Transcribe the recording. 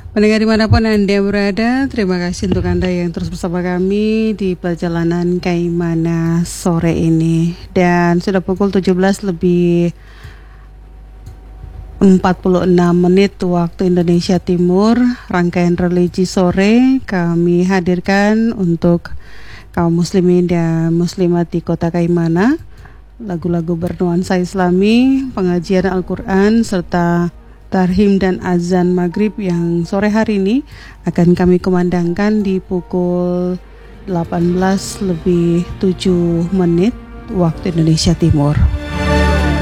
Pendengar dimanapun Anda berada, terima kasih untuk Anda yang terus bersama kami di perjalanan Kaimana sore ini. Dan sudah pukul 17 lebih 46 menit waktu Indonesia Timur. Rangkaian religi sore kami hadirkan untuk kaum muslimin dan muslimat di kota Kaimana. Lagu-lagu bernuansa Islami, pengajian Al-Quran, serta tarhim dan azan maghrib yang sore hari ini akan kami kumandangkan di pukul 18 lebih 7 menit waktu Indonesia Timur.